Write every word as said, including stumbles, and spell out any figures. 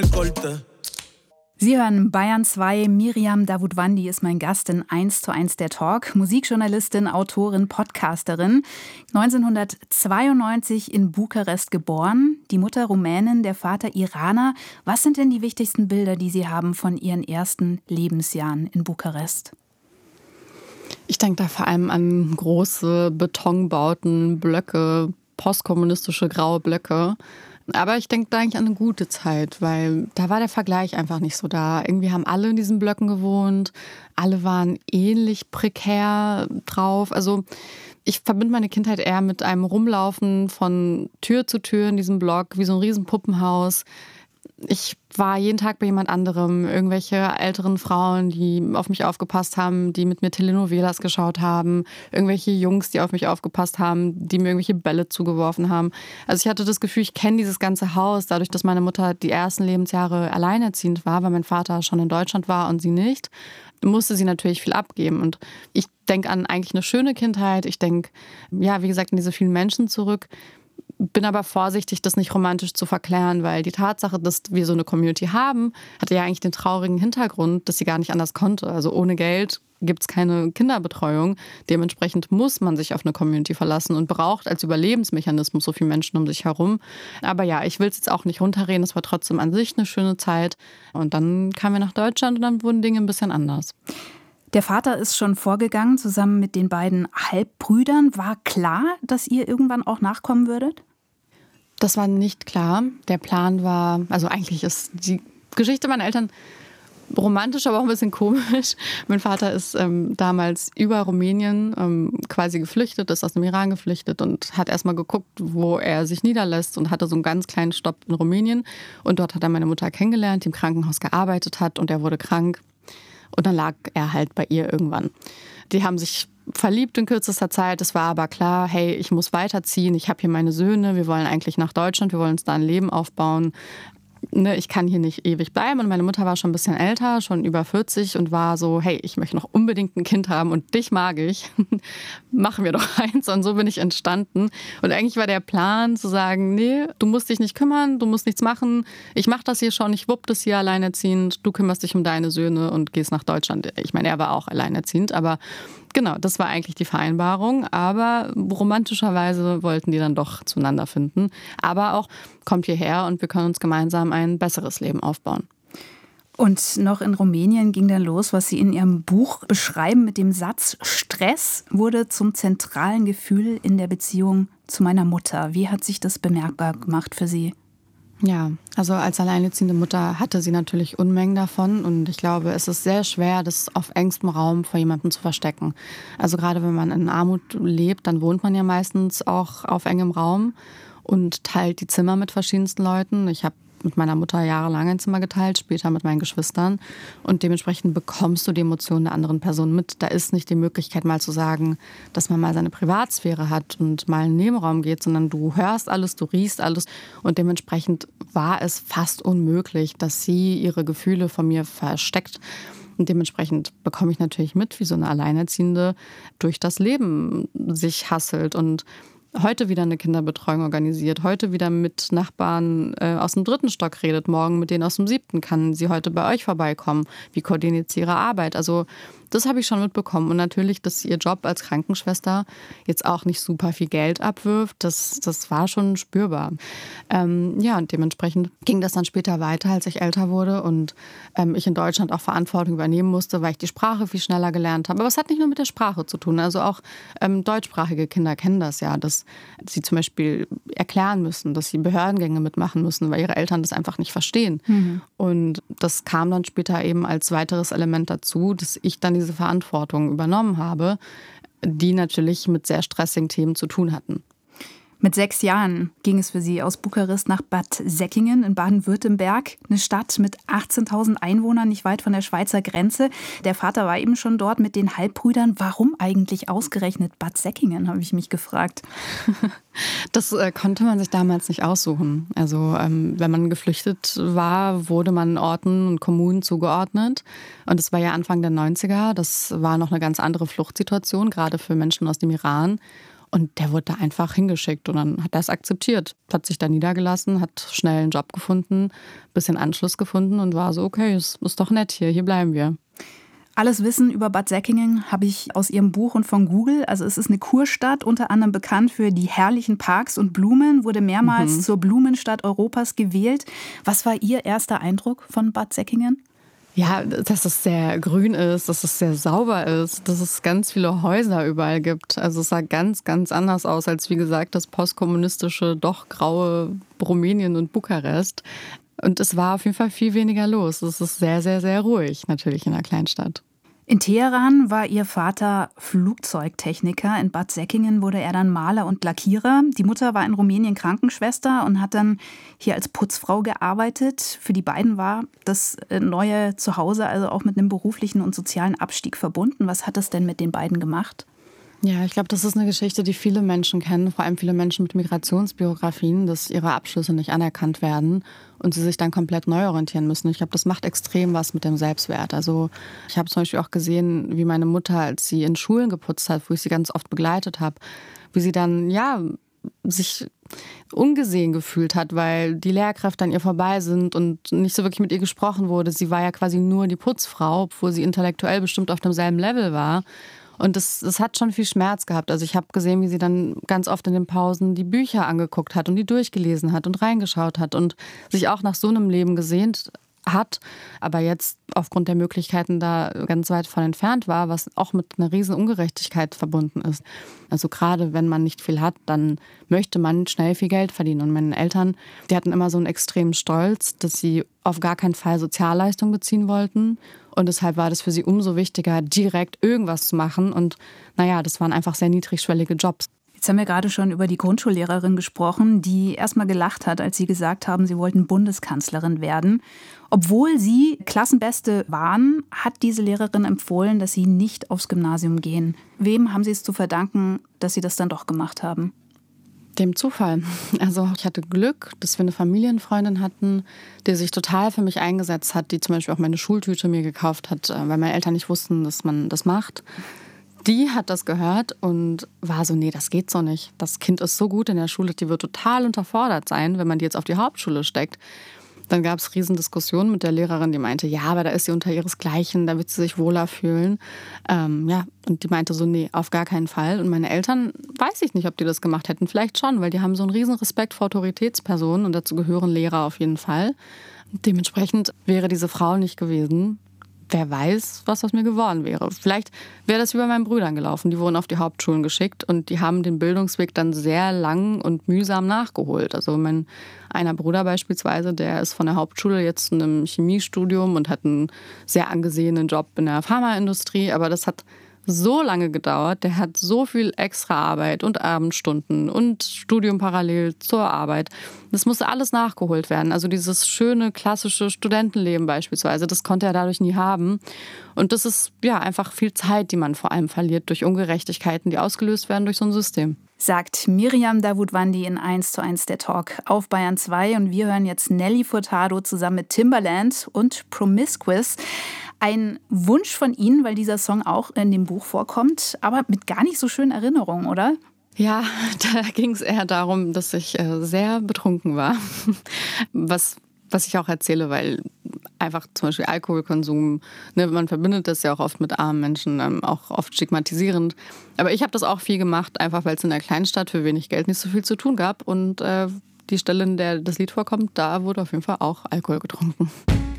Sie hören Bayern zwei. Miriam Davutwandi ist mein Gast in eins zu eins der Talk. Musikjournalistin, Autorin, Podcasterin. neunzehnhundertzweiundneunzig in Bukarest geboren. Die Mutter Rumänin, der Vater Iraner. Was sind denn die wichtigsten Bilder, die Sie haben von Ihren ersten Lebensjahren in Bukarest? Ich denke da vor allem an große Betonbauten, Blöcke, postkommunistische graue Blöcke. Aber ich denke da eigentlich an eine gute Zeit, weil da war der Vergleich einfach nicht so da. Irgendwie haben alle in diesen Blöcken gewohnt, alle waren ähnlich prekär drauf. Also ich verbinde meine Kindheit eher mit einem Rumlaufen von Tür zu Tür in diesem Block, wie so ein riesen Puppenhaus. Ich war jeden Tag bei jemand anderem, irgendwelche älteren Frauen, die auf mich aufgepasst haben, die mit mir Telenovelas geschaut haben, irgendwelche Jungs, die auf mich aufgepasst haben, die mir irgendwelche Bälle zugeworfen haben. Also ich hatte das Gefühl, ich kenne dieses ganze Haus, dadurch, dass meine Mutter die ersten Lebensjahre alleinerziehend war, weil mein Vater schon in Deutschland war und sie nicht, musste sie natürlich viel abgeben. Und ich denke an eigentlich eine schöne Kindheit. Ich denke, ja, wie gesagt, an diese vielen Menschen zurück. Bin aber vorsichtig, das nicht romantisch zu verklären, weil die Tatsache, dass wir so eine Community haben, hatte ja eigentlich den traurigen Hintergrund, dass sie gar nicht anders konnte. Also ohne Geld gibt es keine Kinderbetreuung. Dementsprechend muss man sich auf eine Community verlassen und braucht als Überlebensmechanismus so viele Menschen um sich herum. Aber ja, ich will es jetzt auch nicht runterreden. Es war trotzdem an sich eine schöne Zeit. Und dann kamen wir nach Deutschland und dann wurden Dinge ein bisschen anders. Der Vater ist schon vorgegangen, zusammen mit den beiden Halbbrüdern. War klar, dass ihr irgendwann auch nachkommen würdet? Das war nicht klar. Der Plan war, also eigentlich ist die Geschichte meiner Eltern romantisch, aber auch ein bisschen komisch. Mein Vater ist ähm, damals über Rumänien ähm, quasi geflüchtet, ist aus dem Iran geflüchtet und hat erstmal geguckt, wo er sich niederlässt und hatte so einen ganz kleinen Stopp in Rumänien. Und dort hat er meine Mutter kennengelernt, die im Krankenhaus gearbeitet hat und er wurde krank. Und dann lag er halt bei ihr irgendwann. Die haben sich verliebt in kürzester Zeit. Es war aber klar, hey, ich muss weiterziehen. Ich habe hier meine Söhne. Wir wollen eigentlich nach Deutschland. Wir wollen uns da ein Leben aufbauen. Ne, ich kann hier nicht ewig bleiben. Und meine Mutter war schon ein bisschen älter, schon über vierzig und war so, hey, ich möchte noch unbedingt ein Kind haben und dich mag ich. Machen wir doch eins. Und so bin ich entstanden. Und eigentlich war der Plan zu sagen, nee, du musst dich nicht kümmern, du musst nichts machen. Ich mache das hier schon, ich wupp das hier alleinerziehend. Du kümmerst dich um deine Söhne und gehst nach Deutschland. Ich meine, er war auch alleinerziehend, aber genau, das war eigentlich die Vereinbarung. Aber romantischerweise wollten die dann doch zueinander finden. Aber auch, kommt hierher und wir können uns gemeinsam ein besseres Leben aufbauen. Und noch in Rumänien ging dann los, was Sie in Ihrem Buch beschreiben mit dem Satz: Stress wurde zum zentralen Gefühl in der Beziehung zu meiner Mutter. Wie hat sich das bemerkbar gemacht für Sie? Ja, also als alleinerziehende Mutter hatte sie natürlich Unmengen davon und ich glaube, es ist sehr schwer, das auf engstem Raum vor jemandem zu verstecken. Also gerade wenn man in Armut lebt, dann wohnt man ja meistens auch auf engem Raum und teilt die Zimmer mit verschiedensten Leuten. Ich habe mit meiner Mutter jahrelang ein Zimmer geteilt, später mit meinen Geschwistern. Und dementsprechend bekommst du die Emotionen der anderen Person mit. Da ist nicht die Möglichkeit, mal zu sagen, dass man mal seine Privatsphäre hat und mal in den Nebenraum geht, sondern du hörst alles, du riechst alles. Und dementsprechend war es fast unmöglich, dass sie ihre Gefühle von mir versteckt. Und dementsprechend bekomme ich natürlich mit, wie so eine Alleinerziehende durch das Leben sich hasselt und heute wieder eine Kinderbetreuung organisiert, heute wieder mit Nachbarn äh, aus dem dritten Stock redet, morgen mit denen aus dem siebten. Kann sie heute bei euch vorbeikommen? Wie koordiniert sie ihre Arbeit? Also das habe ich schon mitbekommen. Und natürlich, dass ihr Job als Krankenschwester jetzt auch nicht super viel Geld abwirft, das, das war schon spürbar. Ähm, ja, und dementsprechend ging das dann später weiter, als ich älter wurde und ähm, ich in Deutschland auch Verantwortung übernehmen musste, weil ich die Sprache viel schneller gelernt habe. Aber es hat nicht nur mit der Sprache zu tun. Also auch ähm, deutschsprachige Kinder kennen das ja, dass sie zum Beispiel erklären müssen, dass sie Behördengänge mitmachen müssen, weil ihre Eltern das einfach nicht verstehen. Mhm. Und das kam dann später eben als weiteres Element dazu, dass ich dann diese Verantwortung übernommen habe, die natürlich mit sehr stressigen Themen zu tun hatten. Mit sechs Jahren ging es für Sie aus Bukarest nach Bad Säckingen in Baden-Württemberg, eine Stadt mit achtzehntausend Einwohnern, nicht weit von der Schweizer Grenze. Der Vater war eben schon dort mit den Halbbrüdern. Warum eigentlich ausgerechnet Bad Säckingen, habe ich mich gefragt. Das äh, konnte man sich damals nicht aussuchen. Also ähm, wenn man geflüchtet war, wurde man Orten und Kommunen zugeordnet. Und es war ja Anfang der neunziger. Das war noch eine ganz andere Fluchtsituation, gerade für Menschen aus dem Iran. Und der wurde da einfach hingeschickt und dann hat er es akzeptiert, hat sich da niedergelassen, hat schnell einen Job gefunden, bisschen Anschluss gefunden und war so, okay, es ist doch nett hier, hier bleiben wir. Alles Wissen über Bad Säckingen habe ich aus Ihrem Buch und von Google. Also es ist eine Kurstadt, unter anderem bekannt für die herrlichen Parks und Blumen, wurde mehrmals mhm. zur Blumenstadt Europas gewählt. Was war Ihr erster Eindruck von Bad Säckingen? Ja, dass es sehr grün ist, dass es sehr sauber ist, dass es ganz viele Häuser überall gibt. Also es sah ganz, ganz anders aus als, wie gesagt, das postkommunistische, doch graue Rumänien und Bukarest. Und es war auf jeden Fall viel weniger los. Es ist sehr, sehr, sehr ruhig, natürlich in einer Kleinstadt. In Teheran war Ihr Vater Flugzeugtechniker. In Bad Säckingen wurde er dann Maler und Lackierer. Die Mutter war in Rumänien Krankenschwester und hat dann hier als Putzfrau gearbeitet. Für die beiden war das neue Zuhause also auch mit einem beruflichen und sozialen Abstieg verbunden. Was hat das denn mit den beiden gemacht? Ja, ich glaube, das ist eine Geschichte, die viele Menschen kennen, vor allem viele Menschen mit Migrationsbiografien, dass ihre Abschlüsse nicht anerkannt werden und sie sich dann komplett neu orientieren müssen. Ich glaube, das macht extrem was mit dem Selbstwert. Also ich habe zum Beispiel auch gesehen, wie meine Mutter, als sie in Schulen geputzt hat, wo ich sie ganz oft begleitet habe, wie sie dann, ja, sich ungesehen gefühlt hat, weil die Lehrkräfte an ihr vorbei sind und nicht so wirklich mit ihr gesprochen wurde. Sie war ja quasi nur die Putzfrau, obwohl sie intellektuell bestimmt auf demselben Level war. Und das, das hat schon viel Schmerz gehabt. Also ich habe gesehen, wie sie dann ganz oft in den Pausen die Bücher angeguckt hat und die durchgelesen hat und reingeschaut hat und sich auch nach so einem Leben gesehnt hat, aber jetzt aufgrund der Möglichkeiten da ganz weit von entfernt war, was auch mit einer riesen Ungerechtigkeit verbunden ist. Also gerade wenn man nicht viel hat, dann möchte man schnell viel Geld verdienen. Und meine Eltern, die hatten immer so einen extremen Stolz, dass sie auf gar keinen Fall Sozialleistung beziehen wollten. Und deshalb war das für sie umso wichtiger, direkt irgendwas zu machen. Und naja, das waren einfach sehr niedrigschwellige Jobs. Jetzt haben wir gerade schon über die Grundschullehrerin gesprochen, die erstmal gelacht hat, als Sie gesagt haben, Sie wollten Bundeskanzlerin werden. Obwohl Sie Klassenbeste waren, hat diese Lehrerin empfohlen, dass Sie nicht aufs Gymnasium gehen. Wem haben Sie es zu verdanken, dass Sie das dann doch gemacht haben? Dem Zufall. Also ich hatte Glück, dass wir eine Familienfreundin hatten, die sich total für mich eingesetzt hat, die zum Beispiel auch meine Schultüte mir gekauft hat, weil meine Eltern nicht wussten, dass man das macht. Die hat das gehört und war so, nee, das geht so nicht. Das Kind ist so gut in der Schule, die wird total unterfordert sein, wenn man die jetzt auf die Hauptschule steckt. Dann gab es riesen Diskussionen mit der Lehrerin, die meinte, ja, aber da ist sie unter ihresgleichen, da wird sie sich wohler fühlen. Ähm, ja, und die meinte so, nee, auf gar keinen Fall. Und meine Eltern, weiß ich nicht, ob die das gemacht hätten. Vielleicht schon, weil die haben so einen riesen Respekt vor Autoritätspersonen und dazu gehören Lehrer auf jeden Fall. Dementsprechend wäre diese Frau nicht gewesen. Wer weiß, was aus mir geworden wäre. Vielleicht wäre das wie bei meinen Brüdern gelaufen. Die wurden auf die Hauptschulen geschickt und die haben den Bildungsweg dann sehr lang und mühsam nachgeholt. Also mein einer Bruder beispielsweise, der ist von der Hauptschule jetzt in einem Chemiestudium und hat einen sehr angesehenen Job in der Pharmaindustrie. Aber das hat so lange gedauert. Der hat so viel extra Arbeit und Abendstunden und Studium parallel zur Arbeit. Das musste alles nachgeholt werden. Also dieses schöne, klassische Studentenleben beispielsweise, das konnte er dadurch nie haben. Und das ist ja einfach viel Zeit, die man vor allem verliert durch Ungerechtigkeiten, die ausgelöst werden durch so ein System. Sagt Miriam Davutwandi in eins zu eins der Talk auf Bayern zwei. Und wir hören jetzt Nelly Furtado zusammen mit Timbaland und Promiscuous. Ein Wunsch von Ihnen, weil dieser Song auch in dem Buch vorkommt, aber mit gar nicht so schönen Erinnerungen, oder? Ja, da ging es eher darum, dass ich äh, sehr betrunken war. Was, was ich auch erzähle, weil einfach zum Beispiel Alkoholkonsum, ne, man verbindet das ja auch oft mit armen Menschen, ähm, auch oft stigmatisierend. Aber ich habe das auch viel gemacht, einfach weil es in der Kleinstadt für wenig Geld nicht so viel zu tun gab. Und äh, die Stelle, in der das Lied vorkommt, da wurde auf jeden Fall auch Alkohol getrunken.